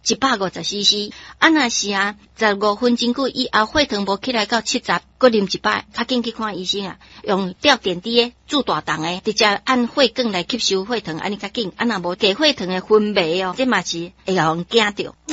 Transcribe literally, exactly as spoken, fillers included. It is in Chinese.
一百五十 C C。啊，若是啊，十五分钟久以后血糖无起来到七十，搁啉一摆，较紧去看医生啊。用吊点滴的、注大筒的，直接按血管来吸收血糖，安尼较紧。啊，若无低血糖的分泌哦，这嘛是会互人惊着。